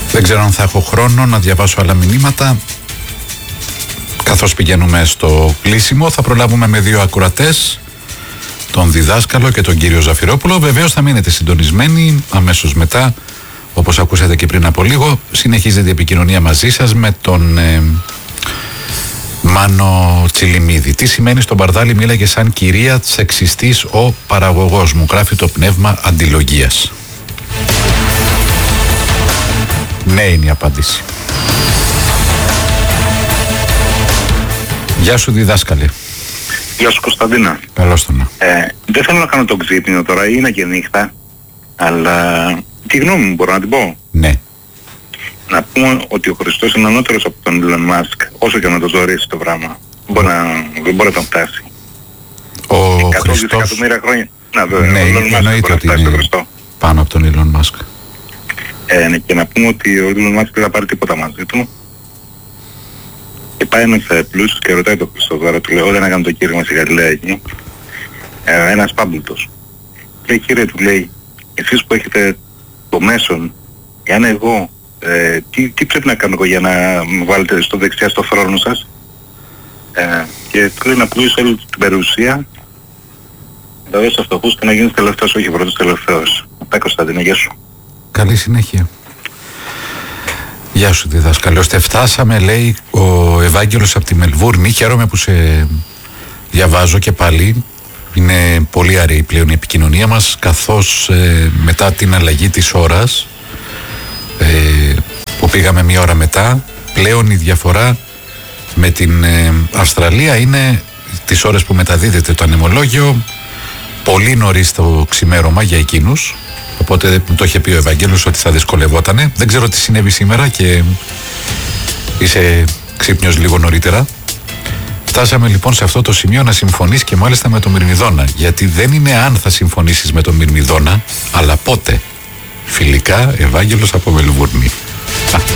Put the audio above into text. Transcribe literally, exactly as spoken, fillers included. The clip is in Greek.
Δεν ξέρω αν θα έχω χρόνο να διαβάσω άλλα μηνύματα. Καθώς πηγαίνουμε στο κλείσιμο, θα προλάβουμε με δύο ακροατές, τον διδάσκαλο και τον κύριο Ζαφυρόπουλο. Βεβαίως θα μείνετε συντονισμένοι. Αμέσως μετά, όπως ακούσατε και πριν από λίγο, συνεχίζεται η επικοινωνία μαζί σας με τον ε, Μάνο Τσιλιμίδη. Τι σημαίνει στον Παρδάλη μίλαγε σαν κυρία σεξιστής ο παραγωγός μου, γράφει το πνεύμα αντιλογίας. Ναι, είναι η απάντηση. Γεια σου διδάσκαλε. Γεια σου Κωνσταντίνα. Καλώς τον. Ε, δεν θέλω να κάνω το ξύπνιο τώρα, είναι και νύχτα, αλλά τη γνώμη μου μπορώ να την πω. Ναι. Να πούμε ότι ο Χριστός είναι ανώτερος από τον Elon Musk, όσο και να το ζωρίσει το πράγμα. Μπορεί να, δεν μπορεί να τον φτάσει. Ο εκατό Χριστός... δισεκατομμύρια χρόνια. Να βέβαια, ναι, ο Elon Musk εννοείται ότι είναι είναι πάνω από τον Elon Musk. Ε, ναι, και να πούμε ότι ο Elon Musk δεν θα πάρει τίποτα μαζί του. Και πάει ένας πλούσιος και ρωτάει τον Χριστό τώρα, του λέει, όταν έκανε το κήρυγμα στη Γαλιλαία εκεί, ε, ένας πάμπλουτος. Λέει, κύριε, του λέει, εσείς που έχετε το μέσον, εάν εγώ, ε, τι, τι πρέπει να κάνω εγώ για να με βάλετε στο δεξιά στο χρόνο σας. Ε, και του λέει να πουλήσει όλη την περιουσία, να τα δώσει στους φτωχούς και να γίνεις τελευταίος, όχι πρώτος τελευταίος. Αυτά Κωνσταντίνα, γεια σου. Καλή συνέχεια. Γεια σου διδάσκαλε. Ώστε φτάσαμε, λέει ο Ευάγγελος από τη Μελβούρνη. Χαίρομαι που σε διαβάζω και πάλι. Είναι πολύ αραιή πλέον η επικοινωνία μας, καθώς ε, μετά την αλλαγή της ώρας ε, που πήγαμε μία ώρα μετά, πλέον η διαφορά με την ε, Αυστραλία είναι τις ώρες που μεταδίδεται το ανεμολόγιο, πολύ νωρίς το ξημέρωμα για εκείνους. Οπότε το είχε πει ο Ευαγγέλος ότι θα δυσκολευότανε. Δεν ξέρω τι συνέβη σήμερα και είσαι ξύπνιος λίγο νωρίτερα. Φτάσαμε λοιπόν σε αυτό το σημείο να συμφωνείς και μάλιστα με τον Μυρμηδόνα. Γιατί δεν είναι αν θα συμφωνήσεις με τον Μυρμηδόνα, αλλά πότε. Φιλικά, Ευάγγελος από Μελβούρνη.